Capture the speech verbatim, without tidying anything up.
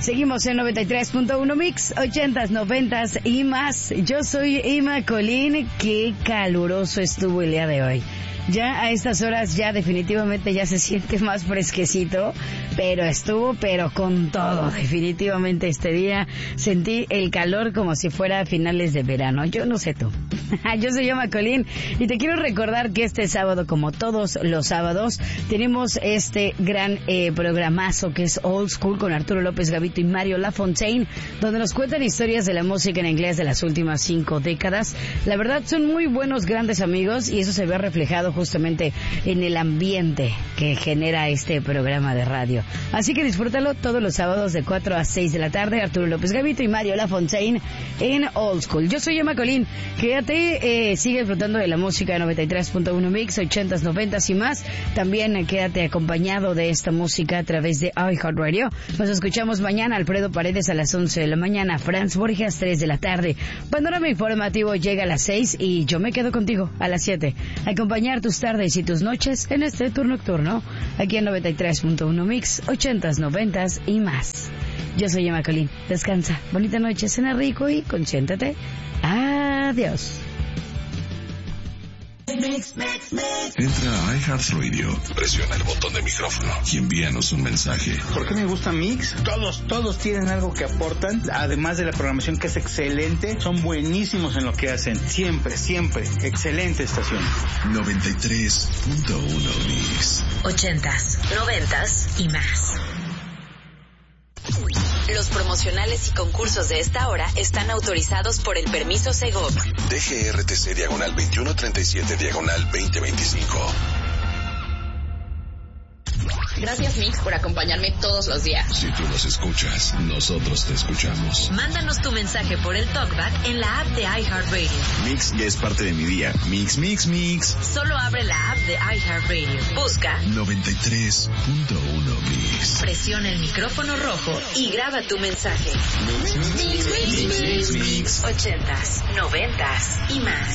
Seguimos en noventa y tres punto uno Mix, ochentas, noventas y más. Yo soy Emma Colín. Qué caluroso estuvo el día de hoy. Ya a estas horas ya definitivamente ya se siente más fresquecito, pero estuvo pero con todo. Definitivamente este día sentí el calor como si fuera a finales de verano. Yo no sé tú. Yo soy Emma Colín y te quiero recordar que este sábado, como todos los sábados, tenemos este gran eh, programazo que es Old School con Arturo López Gavito y Mario Lafontaine, donde nos cuentan historias de la música en inglés de las últimas cinco décadas. La verdad son muy buenos, grandes amigos, y eso se ve reflejado justamente en el ambiente que genera este programa de radio. Así que disfrútalo todos los sábados de cuatro a seis de la tarde, Arturo López Gavito y Mario Lafontaine en Old School. Yo soy Emma Colín. Quédate, eh, sigue disfrutando de la música de noventa y tres punto uno Mix, ochentas, noventas y más. También eh, quédate acompañado de esta música a través de iHeartRadio. Nos escuchamos mañana. Alfredo Paredes a las once de la mañana, Franz Borges tres de la tarde. Panorama Informativo llega a las seis y yo me quedo contigo a las siete. Acompañar tus tardes y tus noches en este tour nocturno, aquí en noventa y tres punto uno Mix, ochentas, noventas y más. Yo soy Emma Colín. Descansa, bonita noche, cena rico y consiéntate. Adiós. Entra a iHeartRadio, presiona el botón de micrófono y envíanos un mensaje. ¿Por qué me gusta Mix? Todos, todos tienen algo que aportan, además de la programación que es excelente, son buenísimos en lo que hacen. Siempre, siempre. Excelente estación. noventa y tres punto uno Mix. Ochentas, noventas y más. Los promocionales y concursos de esta hora están autorizados por el permiso Segov. D G R T C diagonal veintiuno treinta y siete diagonal veinte veinticinco. Gracias, Mix, por acompañarme todos los días. Si tú nos escuchas, nosotros te escuchamos. Mándanos tu mensaje por el TalkBack en la app de iHeartRadio. Mix ya es parte de mi día. Mix, mix, mix. Solo abre la app de iHeartRadio. Busca noventa y tres punto uno Mix. Presiona el micrófono rojo y graba tu mensaje. Mix, mix, mix, mix, mix, mix. Ochentas, noventas y más.